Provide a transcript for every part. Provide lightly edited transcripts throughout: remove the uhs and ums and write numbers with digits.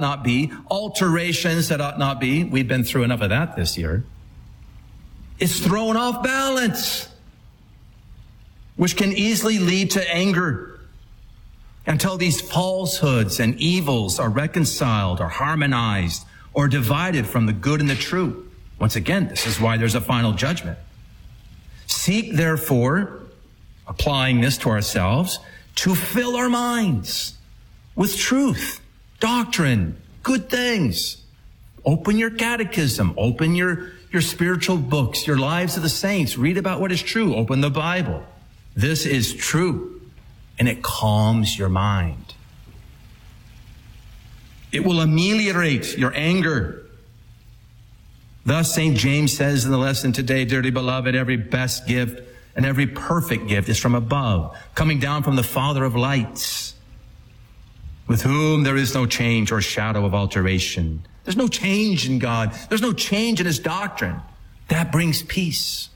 not be, alterations that ought not be. We've been through enough of that this year. It's thrown off balance, which can easily lead to anger until these falsehoods and evils are reconciled or harmonized or divided from the good and the true. Once again, this is why there's a final judgment. Seek, therefore, applying this to ourselves, to fill our minds with truth, doctrine, good things. Open your catechism, open your spiritual books, your lives of the saints. Read about what is true. Open the Bible. This is true, and it calms your mind. It will ameliorate your anger. Thus, St. James says in the lesson today, dearly beloved, every best gift and every perfect gift is from above, coming down from the Father of lights, with whom there is no change or shadow of alteration. There's no change in God. There's no change in his doctrine. That brings peace.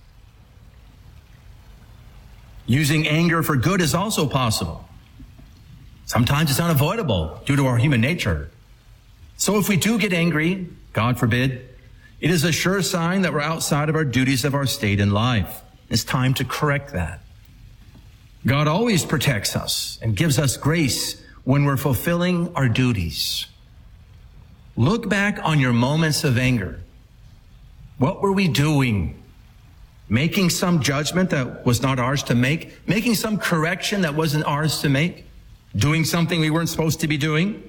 Using anger for good is also possible. Sometimes it's unavoidable due to our human nature. So if we do get angry, God forbid, it is a sure sign that we're outside of our duties of our state in life. It's time to correct that. God always protects us and gives us grace when we're fulfilling our duties. Look back on your moments of anger. What were we doing? Making some judgment that was not ours to make? Making some correction that wasn't ours to make? Doing something we weren't supposed to be doing?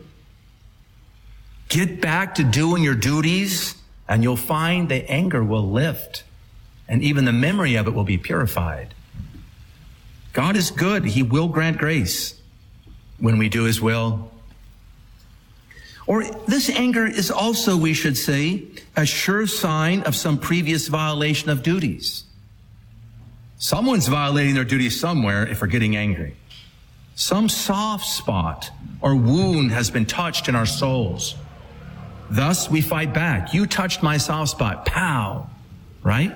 Get back to doing your duties, and you'll find the anger will lift, and even the memory of it will be purified. God is good. He will grant grace when we do his will. Or this anger is also, we should say, a sure sign of some previous violation of duties. Someone's violating their duties somewhere if we're getting angry. Some soft spot or wound has been touched in our souls. Thus, we fight back. You touched my soft spot. Pow! Right?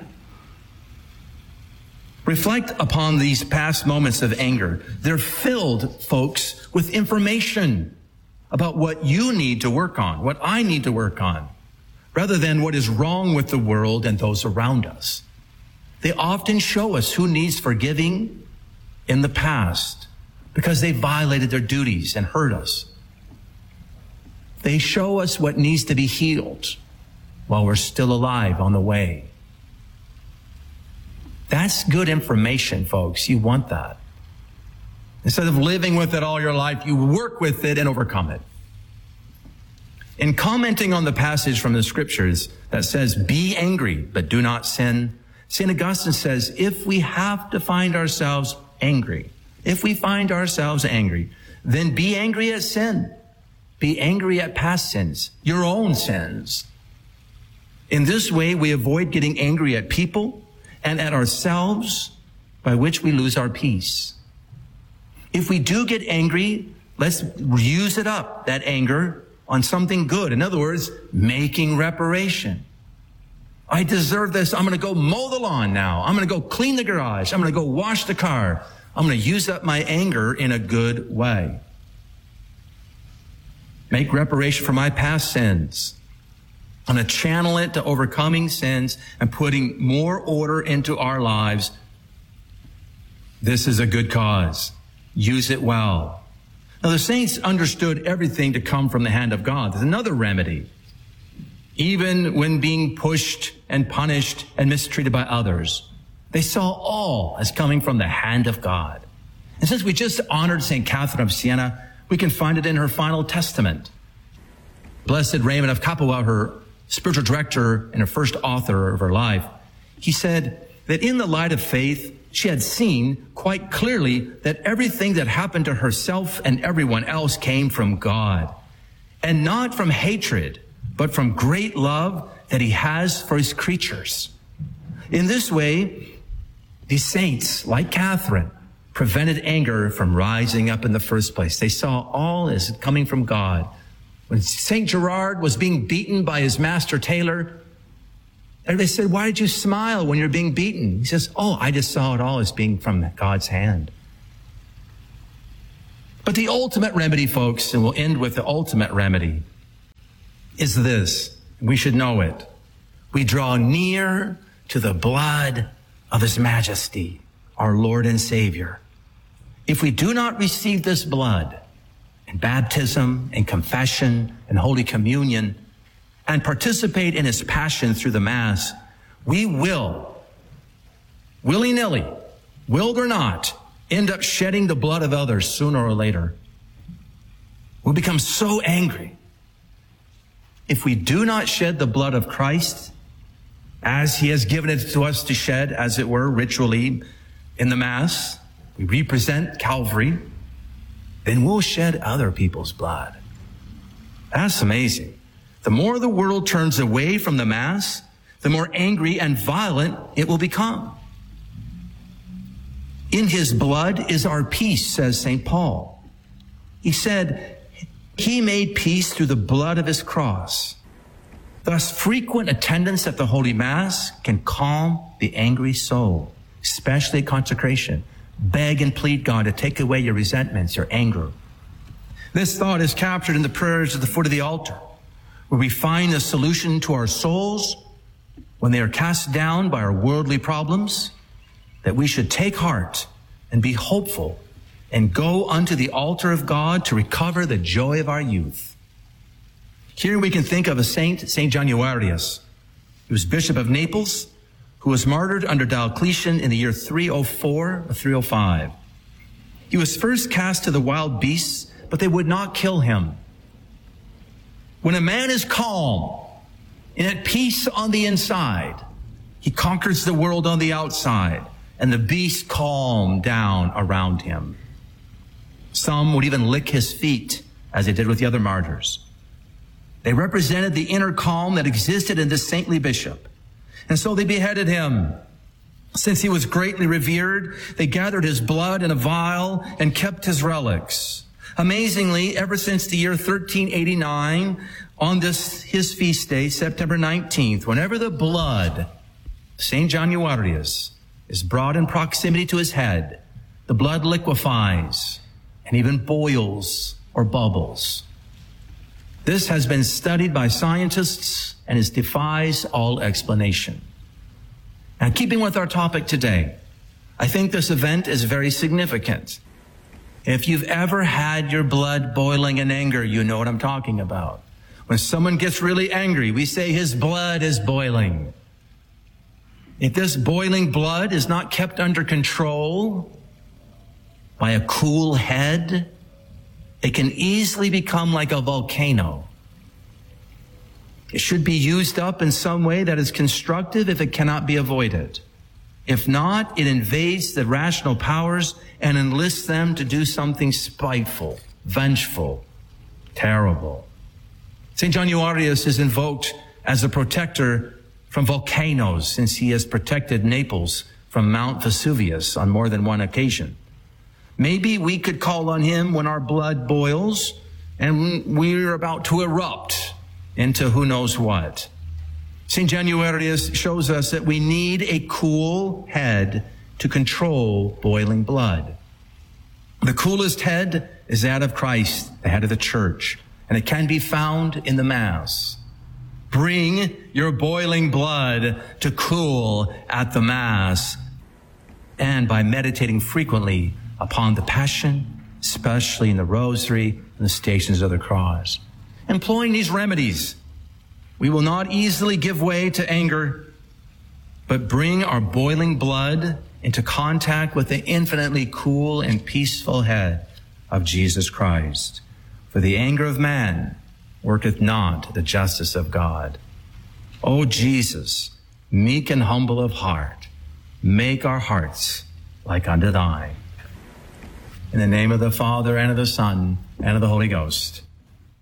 Reflect upon these past moments of anger. They're filled, folks, with information about what you need to work on, what I need to work on, rather than what is wrong with the world and those around us. They often show us who needs forgiving in the past because they violated their duties and hurt us. They show us what needs to be healed while we're still alive on the way. That's good information, folks. You want that. Instead of living with it all your life, you work with it and overcome it. In commenting on the passage from the scriptures that says, be angry, but do not sin, St. Augustine says, if we have to find ourselves angry, then be angry at sin. Be angry at past sins, your own sins. In this way, we avoid getting angry at people and at ourselves, by which we lose our peace. If we do get angry, let's use it up, that anger, on something good. In other words, making reparation. I deserve this. I'm going to go mow the lawn now. I'm going to go clean the garage. I'm going to go wash the car. I'm going to use up my anger in a good way. Make reparation for my past sins. I'm going to channel it to overcoming sins and putting more order into our lives. This is a good cause. Use it well. Now, the saints understood everything to come from the hand of God. There's another remedy. Even when being pushed and punished and mistreated by others, they saw all as coming from the hand of God. And since we just honored St. Catherine of Siena, we can find it in her final testament. Blessed Raymond of Capua, her spiritual director and her first author of her life, he said that in the light of faith, she had seen quite clearly that everything that happened to herself and everyone else came from God, and not from hatred, but from great love that he has for his creatures. In this way, these saints, like Catherine, prevented anger from rising up in the first place. They saw all as coming from God. When St. Gerard was being beaten by his master tailor, everybody said, why did you smile when you're being beaten? He says, I just saw it all as being from God's hand. But the ultimate remedy, folks, and we'll end with the ultimate remedy, is this. We should know it. We draw near to the blood of his majesty, our Lord and Savior. If we do not receive this blood in baptism and confession and Holy Communion and participate in his passion through the Mass, we will, willy-nilly, willed or not, end up shedding the blood of others sooner or later. We'll become so angry. If we do not shed the blood of Christ, as he has given it to us to shed, as it were, ritually in the Mass, we represent Calvary, then we'll shed other people's blood. That's amazing. The more the world turns away from the Mass, the more angry and violent it will become. In his blood is our peace, says St. Paul. He said, he made peace through the blood of his cross. Thus, frequent attendance at the Holy Mass can calm the angry soul, especially at consecration. Beg and plead God to take away your resentments, your anger. This thought is captured in the prayers at the foot of the altar, where we find the solution to our souls when they are cast down by our worldly problems, that we should take heart and be hopeful and go unto the altar of God to recover the joy of our youth. Here we can think of a saint, St. Januarius. He was Bishop of Naples, who was martyred under Diocletian in the year 304 or 305. He was first cast to the wild beasts, but they would not kill him. When a man is calm and at peace on the inside, he conquers the world on the outside, and the beasts calm down around him. Some would even lick his feet, as they did with the other martyrs. They represented the inner calm that existed in this saintly bishop. And so they beheaded him. Since he was greatly revered, they gathered his blood in a vial and kept his relics. Amazingly, ever since the year 1389, on his feast day, September 19th, whenever the blood, St. Januarius, is brought in proximity to his head, the blood liquefies and even boils or bubbles. This has been studied by scientists and it defies all explanation. Now, keeping with our topic today, I think this event is very significant. If you've ever had your blood boiling in anger, you know what I'm talking about. When someone gets really angry, we say his blood is boiling. If this boiling blood is not kept under control by a cool head, it can easily become like a volcano. It should be used up in some way that is constructive if it cannot be avoided. If not, it invades the rational powers and enlists them to do something spiteful, vengeful, terrible. St. Januarius is invoked as a protector from volcanoes, since he has protected Naples from Mount Vesuvius on more than one occasion. Maybe we could call on him when our blood boils and we're about to erupt into who knows what. St. Januarius shows us that we need a cool head to control boiling blood. The coolest head is that of Christ, the head of the church, and it can be found in the Mass. Bring your boiling blood to cool at the Mass, and by meditating frequently upon the Passion, especially in the Rosary and the Stations of the Cross. Employing these remedies, we will not easily give way to anger, but bring our boiling blood into contact with the infinitely cool and peaceful head of Jesus Christ. For the anger of man worketh not the justice of God. O Jesus, meek and humble of heart, make our hearts like unto thine. In the name of the Father, and of the Son, and of the Holy Ghost.